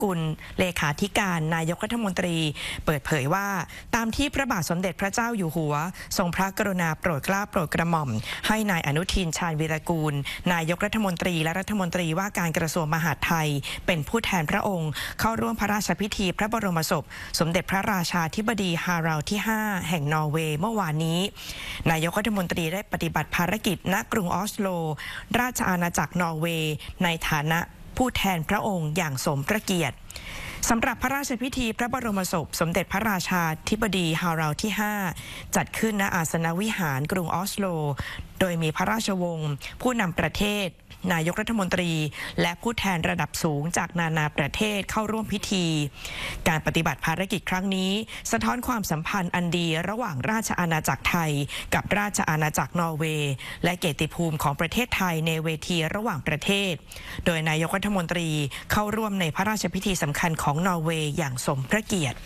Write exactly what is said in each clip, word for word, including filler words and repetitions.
กุลเลขาธิการนายกรัฐมนตรีเปิดเผยว่าตามที่พระบาทสมเด็จพระเจ้าอยู่หัวทรงพระกรุณาโปรดเกล้าโปรดกระหม่อมให้นายอนุทินชาญวีรกูลนายกรัฐมนตรีและรัฐมนตรีว่าการกระทรวงมหาดไทยเป็นผู้แทนพระองค์เข้าร่วมพระราชพิธีพระบรมศพสมเด็จพระราชาธิบดีฮาราลด์ที่ห้าแห่งนอร์เวย์เมื่อวานนี้นายกรัฐมนตรีได้ปฏิบัติภารกิจณกรุงออสโลราชอาณาจักรนอร์เวย์ในฐานะผู้แทนพระองค์อย่างสมพระเกียรติสำหรับพระราชพิธีพระบรมศพสมเด็จพระราชาธิบดีฮาราลด์ที่ห้าจัดขึ้นณอาสนวิหารกรุงออสโลโดยมีพระราชวงศ์ผู้นำประเทศนายกรัฐมนตรีและผู้แทนระดับสูงจากนานาประเทศเข้าร่วมพิธีการปฏิบัติภารกิจครั้งนี้สะท้อนความสัมพันธ์อันดีระหว่างราชอาณาจักรไทยกับราชอาณาจักรนอร์เวย์และเกียรติภูมิของประเทศไทยในเวทีระหว่างประเทศโดยนายกรัฐมนตรีเข้าร่วมในพระราชพิธีสำคัญของนอร์เวย์อย่างสมพระเกียรติ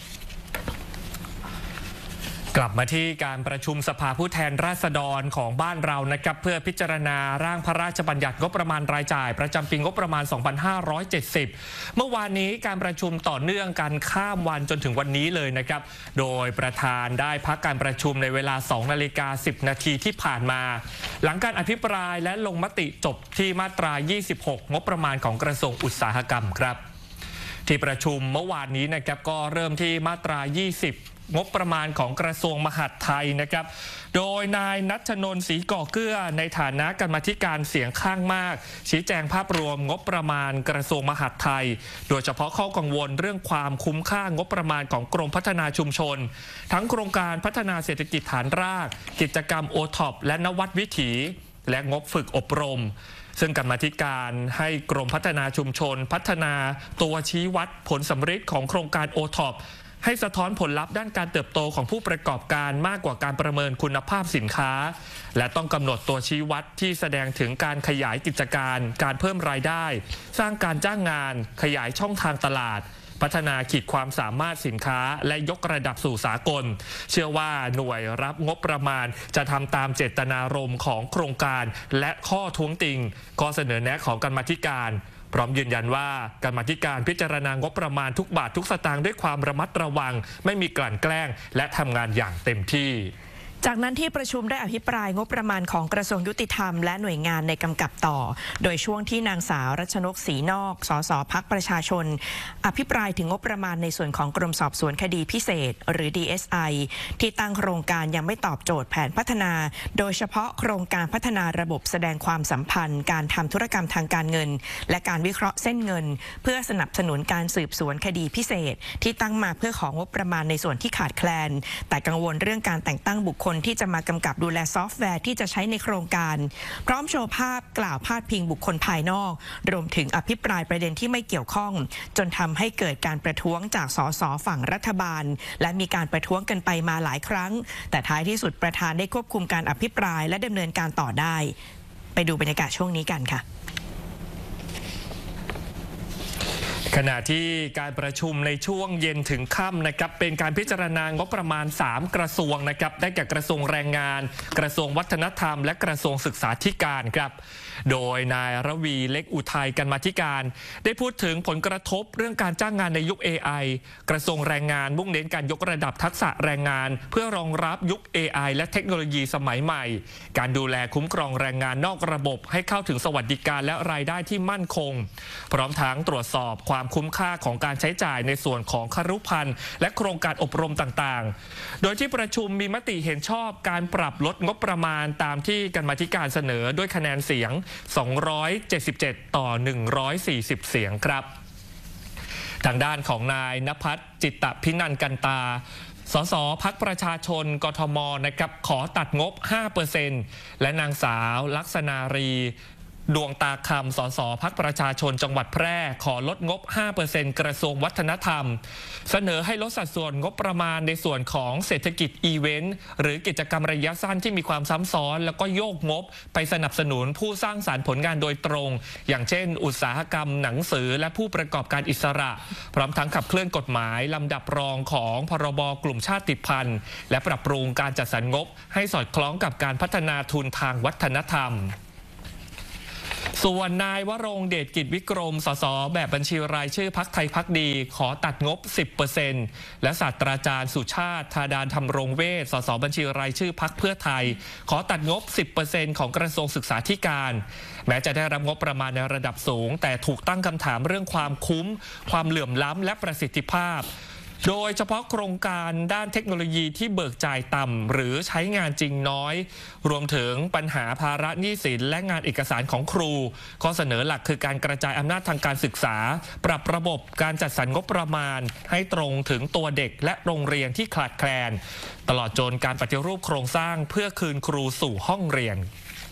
กลับมาที่การประชุมสภาผู้แทนราษฎรของบ้านเรานะครับเพื่อพิจารณาร่างพระราชบัญญัติงบประมาณรายจ่ายประจำปีงบประมาณ สองพันห้าร้อยเจ็ดสิบ เมื่อวานนี้การประชุมต่อเนื่องกันข้ามวันจนถึงวันนี้เลยนะครับโดยประธานได้พักการประชุมในเวลา สองนาฬิกาสิบนาทีที่ผ่านมาหลังการอภิปรายและลงมติจบที่มาตรา ยี่สิบหก งบประมาณของกระทรวงอุตสาหกรรมครับที่ประชุมเมื่อวานนี้นะครับก็เริ่มที่มาตรา ยี่สิบงบประมาณของกระทรวงมหาดไทยนะครับโดยนายณัฐนนท์ ศรีก่อเกื้อในฐานะกรรมาธิการเสียงข้างมากชี้แจงภาพรวมงบประมาณกระทรวงมหาดไทยโดยเฉพาะข้อกังวลเรื่องความคุ้มค่างบประมาณของกรมพัฒนาชุมชนทั้งโครงการพัฒนาเศรษฐกิจฐานรากกิจกรรม โอ ท็อป และนวัดวิถีและงบฝึกอบรมซึ่งกรรมาธิการให้กรมพัฒนาชุมชนพัฒนาตัวชี้วัดผลสำฤทธิ์ของโครงการ โอ ท็อปให้สะท้อนผลลัพธ์ด้านการเติบโตของผู้ประกอบการมากกว่าการประเมินคุณภาพสินค้าและต้องกำหนดตัวชี้วัดที่แสดงถึงการขยายกิจการการเพิ่มรายได้สร้างการจ้างงานขยายช่องทางตลาดพัฒนาขีดความสามารถสินค้าและยกระดับสู่สากลเชื่อว่าหน่วยรับงบประมาณจะทำตามเจตนารมณ์ของโครงการและข้อท้วงติงข้อเสนอแนะของกรรมาธิการพร้อมยืนยันว่ากรรมาธิการพิจารณางบประมาณทุกบาททุกสตางค์ด้วยความระมัดระวังไม่มีกลั่นแกล้งและทำงานอย่างเต็มที่จากนั้นที่ประชุมได้อภิปรายงบประมาณของกระทรวงยุติธรรมและหน่วยงานในกำกับต่อโดยช่วงที่นางสาวรัชนกศรีนอกสสพรรคประชาชนอภิปรายถึงงบประมาณในส่วนของกรมสอบสวนคดีพิเศษหรือ ดี เอส ไอ ที่ตั้งโครงการยังไม่ตอบโจทย์แผนพัฒนาโดยเฉพาะโครงการพัฒนาระบบแสดงความสัมพันธ์การทำธุรกรรมทางการเงินและการวิเคราะห์เส้นเงินเพื่อสนับสนุนการสืบสวนคดีพิเศษที่ตั้งมาเพื่อของงบประมาณในส่วนที่ขาดแคลนแต่กังวลเรื่องการแต่งตั้งบุคคลที่จะมากำกับดูแลซอฟต์แวร์ที่จะใช้ในโครงการพร้อมโชว์ภาพกล่าวพาดพิงบุคคลภายนอกรวมถึงอภิปรายประเด็นที่ไม่เกี่ยวข้องจนทำให้เกิดการประท้วงจากสสฝั่งรัฐบาลและมีการประท้วงกันไปมาหลายครั้งแต่ท้ายที่สุดประธานได้ควบคุมการอภิปรายและดำเนินการต่อได้ไปดูบรรยากาศช่วงนี้กันค่ะขณะที่การประชุมในช่วงเย็นถึงค่ำนะครับเป็นการพิจารณางบประมาณสามกระทรวงนะครับได้แก่กระทรวงแรงงานกระทรวงวัฒนธรรมและกระทรวงศึกษาธิการครับโดยนายระวีเล็กอุทัยกรรมาธิการได้พูดถึงผลกระทบเรื่องการจ้างงานในยุค เอ ไอ กระทรวงแรงงานมุ่งเน้นการยกระดับทักษะแรงงานเพื่อรองรับยุค เอ ไอ และเทคโนโลยีสมัยใหม่การดูแลคุ้มครองแรงงานนอกระบบให้เข้าถึงสวัสดิการและรายได้ที่มั่นคงพร้อมทั้งตรวจสอบความคุ้มค่าของการใช้จ่ายในส่วนของครุภัณฑ์และโครงการอบรมต่างๆโดยที่ประชุมมีมติเห็นชอบการปรับลดงบประมาณตามที่กรรมาธิการเสนอด้วยคะแนนเสียงสองร้อยเจ็ดสิบเจ็ดต่อหนึ่งร้อยสี่สิบเสียงครับทางด้านของนายณภัทร จิตตพินันท์กันตาสสพรรคประชาชนกทมนะครับขอตัดงบ ห้าเปอร์เซ็นต์ และนางสาวลักษณารีดวงตาคำสสพรรคประชาชนจังหวัดแพร่ขอลดงบ ห้าเปอร์เซ็นต์ กระทรวงวัฒนธรรมเสนอให้ลดสัดส่วนงบประมาณในส่วนของเศรษฐกิจอีเวนต์หรือกิจกรรมระยะสั้นที่มีความซ้ำซ้อนแล้วก็โยกงบไปสนับสนุนผู้สร้างสรรค์ผลงานโดยตรงอย่างเช่นอุตสาหกรรมหนังสือและผู้ประกอบการอิสระพร้อมทั้งขับเคลื่อนกฎหมายลำดับรองของพรบกลุ่มชาติพันธุ์และปรับปรุงการจัดสรรงบให้สอดคล้องกับการพัฒนาทุนทางวัฒนธรรมส่วนนายวรงค์เดชกิจวิกรมสสแบบบัญชีรายชื่อพรรคไทยพรรคดีขอตัดงบ สิบเปอร์เซ็นต์ และศาสตราจารย์สุชาติธาดาธรรมรงเวชสสบัญชีรายชื่อพรรคเพื่อไทยขอตัดงบ สิบเปอร์เซ็นต์ ของกระทรวงศึกษาธิการแม้จะได้รับงบประมาณในระดับสูงแต่ถูกตั้งคำถามเรื่องความคุ้มความเหลื่อมล้ำและประสิทธิภาพโดยเฉพาะโครงการด้านเทคโนโลยีที่เบิกจ่ายต่ำหรือใช้งานจริงน้อยรวมถึงปัญหาภาระหนี้สินและงานเอกสารของครูข้อเสนอหลักคือการกระจายอำนาจทางการศึกษาปรับระบบการจัดสรรงบประมาณให้ตรงถึงตัวเด็กและโรงเรียนที่ขาดแคลนตลอดจนการปฏิรูปโครงสร้างเพื่อคืนครูสู่ห้องเรียน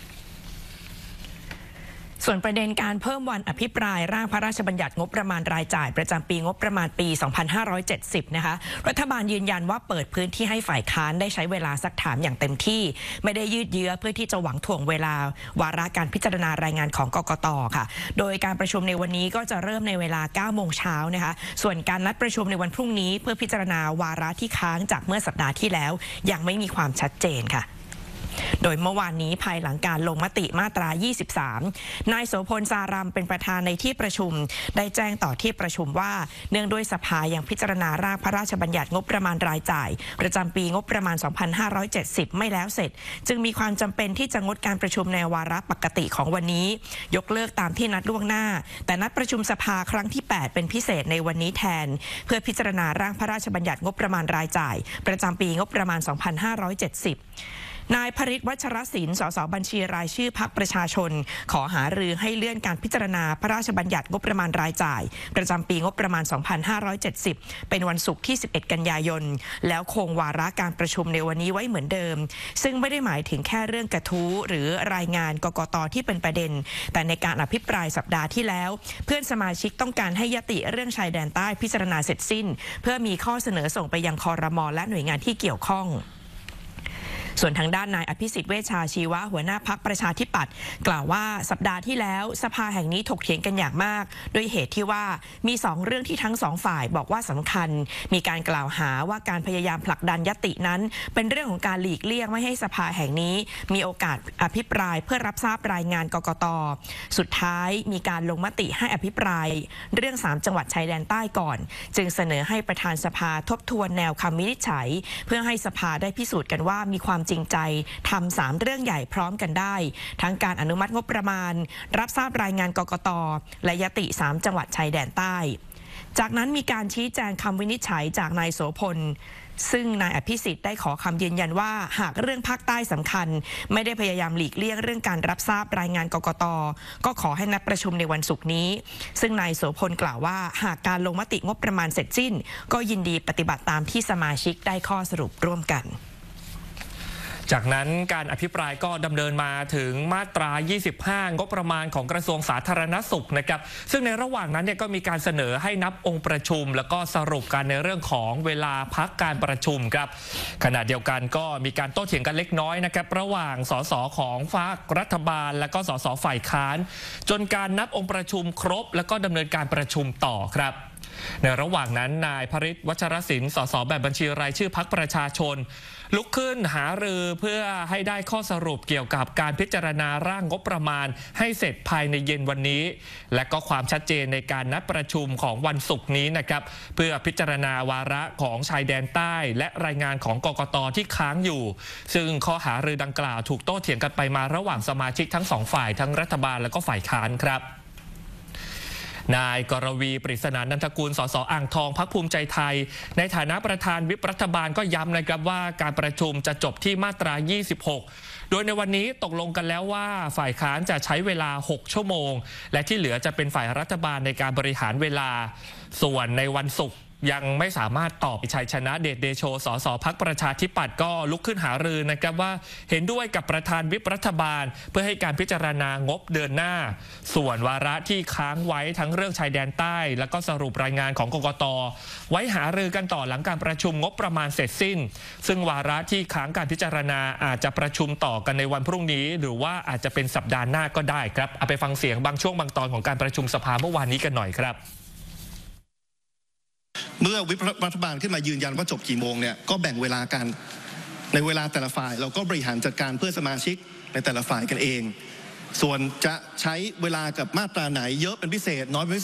ส่วนประเด็นการเพิ่มวันอภิปรายร่างพระราชบัญญัติงบประมาณรายจ่ายประจำปีงบประมาณปี สองพันห้าร้อยเจ็ดสิบ นะคะรัฐบาลยืนยันว่าเปิดพื้นที่ให้ฝ่ายค้านได้ใช้เวลาซักถามอย่างเต็มที่ไม่ได้ยืดเยื้อเพื่อที่จะหวังถ่วงเวลาวาระการพิจารณารายงานของกกต.ค่ะโดยการประชุมในวันนี้ก็จะเริ่มในเวลา เก้าโมงเช้านะคะส่วนการนัดประชุมในวันพรุ่งนี้เพื่อพิจารณาวาระที่ค้างจากเมื่อสัปดาห์ที่แล้วยังไม่มีความชัดเจนค่ะโดยเมื่อวานนี้ภายหลังการลงมติมาตรา ยี่สิบสาม นายโสพล สารำเป็นประธานในที่ประชุมได้แจ้งต่อที่ประชุมว่าเนื่องด้วยสภายังพิจารณาร่างพระราชบัญญัติงบประมาณรายจ่ายประจำปีงบประมาณ สองพันห้าร้อยเจ็ดสิบ ไม่แล้วเสร็จจึงมีความจำเป็นที่จะงดการประชุมในวาระปกติของวันนี้ยกเลิกตามที่นัดล่วงหน้าแต่นัดประชุมสภาครั้งที่ แปด เป็นพิเศษในวันนี้แทนเพื่อพิจารณาร่างพระราชบัญญัติงบประมาณรายจ่ายประจำปีงบประมาณ สองพันห้าร้อยเจ็ดสิบนายพฤทธิ์ วัชรศิลป์สสบัญชีรายชื่อพรรคประชาชนขอหารือให้เลื่อนการพิจารณาพระราชบัญญัติงบประมาณรายจ่ายประจำปีงบประมาณ สองพันห้าร้อยเจ็ดสิบ เป็นวันศุกร์ที่ สิบเอ็ด กันยายนแล้วคงวาระการประชุมในวันนี้ไว้เหมือนเดิมซึ่งไม่ได้หมายถึงแค่เรื่องกระทู้หรือรายงานกกต.ที่เป็นประเด็นแต่ในการอภิปรายสัปดาห์ที่แล้วเพื่อนสมาชิกต้องการให้ยติเรื่องชายแดนใต้พิจารณาเสร็จสิ้นเพื่อมีข้อเสนอส่งไปยังครม.และหน่วยงานที่เกี่ยวข้องส่วนทางด้านนายอภิสิทธิ์เวชชาชีวะหัวหน้าพรรคประชาธิปัตย์กล่าวว่าสัปดาห์ที่แล้วสภาแห่งนี้ถกเถียงกันอย่างมากด้วยเหตุที่ว่ามีสองเรื่องที่ทั้งสองฝ่ายบอกว่าสำคัญมีการกล่าวหาว่าการพยายามผลักดันญัตตินั้นเป็นเรื่องของการหลีกเลี่ยงไม่ให้สภาแห่งนี้มีโอกาสอภิปรายเพื่อรับทราบรายงานกกต.สุดท้ายมีการลงมติให้อภิปรายเรื่องสามจังหวัดชายแดนใต้ก่อนจึงเสนอให้ประธานสภาทบทวนแนวคำวินิจฉัยเพื่อให้สภาได้พิสูจน์กันว่ามีความจริงใจทำสามเรื่องใหญ่พร้อมกันได้ทั้งการอนุมัติงบประมาณรับทราบรายงานกกต.และยติสามจังหวัดชายแดนใต้จากนั้นมีการชี้แจงคำวินิจฉัยจากนายโสพลซึ่งนายอภิสิทธิ์ได้ขอคำยืนยันว่าหากเรื่องภาคใต้สำคัญไม่ได้พยายามหลีกเลี่ยงเรื่องการรับทราบรายงานกกต.ก็ขอให้นัดประชุมในวันศุกร์นี้ซึ่งนายโสพลกล่าวว่าหากการลงมติงบประมาณเสร็จสิ้นก็ยินดีปฏิบัติตามที่สมาชิกได้ข้อสรุปร่วมกันจากนั้นการอภิปรายก็ดำเนินมาถึงมาตรา ยี่สิบห้า งบประมาณของกระทรวงสาธารณสุขนะครับซึ่งในระหว่างนั้นเนี่ยก็มีการเสนอให้นับองค์ประชุมแล้วก็สรุปกันในเรื่องของเวลาพักการประชุมครับขณะเดียวกันก็มีการโต้เถียงกันเล็กน้อยนะครับระหว่างสสของฝ่ายรัฐบาลและก็สสฝ่ายค้านจนการนับองค์ประชุมครบแล้วก็ดำเนินการประชุมต่อครับในระหว่างนั้นนายพฤทธิ์ วัชรศิลป์สสแบบบัญชีรายชื่อพรรคประชาชนลุกขึ้นหารือเพื่อให้ได้ข้อสรุปเกี่ยวกับการพิจารณาร่างงบประมาณให้เสร็จภายในเย็นวันนี้และก็ความชัดเจนในการนัดประชุมของวันศุกร์นี้นะครับเพื่อพิจารณาวาระของชายแดนใต้และรายงานของกกต.ที่ค้างอยู่ซึ่งข้อหารือดังกล่าวถูกโต้เถียงกันไปมาระหว่างสมาชิกทั้งสองฝ่ายทั้งรัฐบาลและก็ฝ่ายค้านครับนายกรวี ปริศนานันทกุลสสอ่างทองพรรคภูมิใจไทยในฐานะประธานวิปรัฐบาลก็ย้ำนะครับว่าการประชุมจะจบที่มาตรา ยี่สิบหก โดยในวันนี้ตกลงกันแล้วว่าฝ่ายค้านจะใช้เวลา หก ชั่วโมงและที่เหลือจะเป็นฝ่ายรัฐบาลในการบริหารเวลาส่วนในวันศุกร์ยังไม่สามารถตอบชัยชนะเดชเดโชสสพรรคประชาธิปัตย์ก็ลุกขึ้นหารือนะครับว่าเห็นด้วยกับประธานวิปรัฐบาลเพื่อให้การพิจารณางบเดินหน้าส่วนวาระที่ค้างไว้ทั้งเรื่องชายแดนใต้แล้วก็สรุปรายงานของกกต.ไว้หารือกันต่อหลังการประชุมงบประมาณเสร็จสิ้นซึ่งวาระที่ค้างการพิจารณาอาจจะประชุมต่อกันในวันพรุ่งนี้หรือว่าอาจจะเป็นสัปดาห์หน้าก็ได้ครับเอาไปฟังเสียงบางช่วงบางตอนของการประชุมสภาเมื่อวานนี้กันหน่อยครับเมื่อวิปรัฐบาลขึ้นมายืนยันว่าจบกี่โมงเนี่ยก็แบ่งเวลากันในเวลาแต่ละฝ่ายเราก็บริหารจัดการเพื่อสมาชิกในแต่ละฝ่ายกันเองส่วนจะใช้เวลากับมาตราไหนเยอะเป็นพิเศษน้อยเป็นพิเศษ